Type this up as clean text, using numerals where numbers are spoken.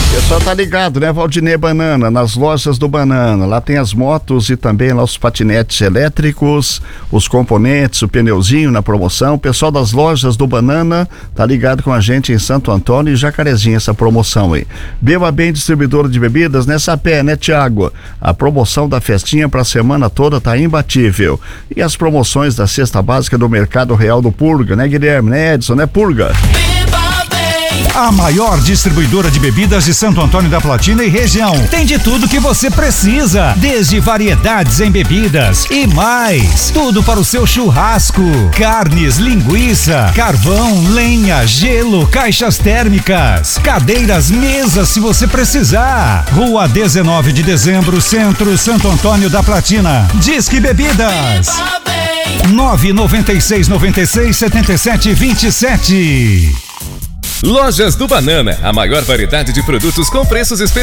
O pessoal tá ligado, né? Valdinei Banana, nas lojas do Banana. Lá tem as motos e também lá os patinetes elétricos, os componentes, o pneuzinho na promoção. O pessoal das lojas do Banana tá ligado com a gente em Santo Antônio e Jacarezinho, essa promoção aí. Beba Bem, distribuidora de bebidas, nessa pé, né, Tiago? A promoção da festinha pra semana toda tá imbatível. E as promoções da cesta básica do Mercado Real do Purga, né, Guilherme, né, Edson, né, Purga? A maior distribuidora de bebidas de Santo Antônio da Platina e região. Tem de tudo que você precisa, desde variedades em bebidas e mais. Tudo para o seu churrasco. Carnes, linguiça, carvão, lenha, gelo, caixas térmicas, cadeiras, mesas se você precisar. Rua 19 de Dezembro, Centro, Santo Antônio da Platina. Disque Bebidas 996967727. Lojas do Banana, a maior variedade de produtos com preços especiais.